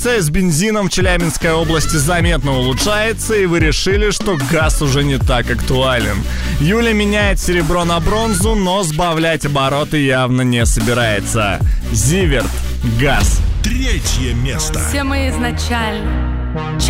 Ситуация с бензином в Челябинской области заметно улучшается, и вы решили, что газ уже не так актуален. Юля меняет серебро на бронзу, но сбавлять обороты явно не собирается. Зиверт. Газ. Третье место. Все мы изначально